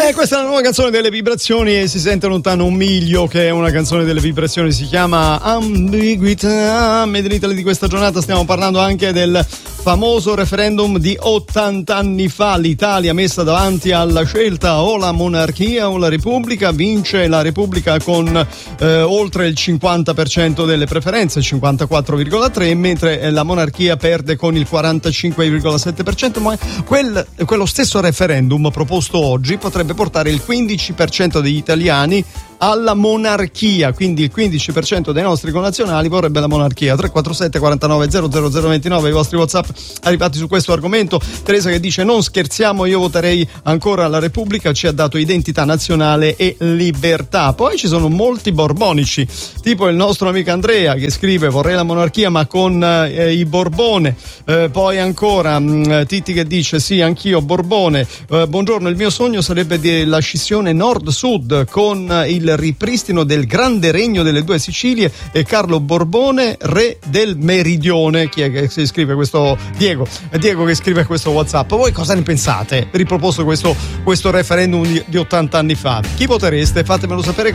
Questa è la nuova canzone delle vibrazioni e si sente lontano un miglio, che è una canzone delle vibrazioni, si chiama Ambiguità. Made in Italy di questa giornata stiamo parlando anche del famoso referendum di 80 anni fa. L'Italia messa davanti alla scelta o la monarchia o la repubblica. Vince la repubblica con oltre il 50% delle preferenze, 54,3%, mentre la monarchia perde con il 45,7%, ma quello stesso referendum proposto oggi potrebbe portare il 15% degli italiani alla monarchia, quindi il 15% dei nostri connazionali vorrebbe la monarchia. 347 49 00 029 i vostri WhatsApp arrivati su questo argomento. Teresa che dice: non scherziamo, io voterei ancora la Repubblica, ci ha dato identità nazionale e libertà. Poi ci sono molti borbonici, tipo il nostro amico Andrea che scrive: vorrei la monarchia ma con i Borbone. Poi ancora Titti che dice: sì, anch'io Borbone. Buongiorno, il mio sogno sarebbe della scissione nord-sud con il ripristino del grande regno delle due Sicilie e Carlo Borbone re del meridione. Chi è che si scrive questo? Diego che scrive questo WhatsApp. Voi cosa ne pensate? Riproposto questo referendum di 80 anni fa, chi votereste? Fatemelo sapere